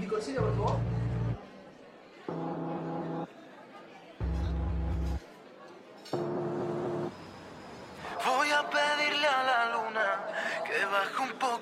mi consiglio, por favor? Voy a pedirle a la luna que baje un poco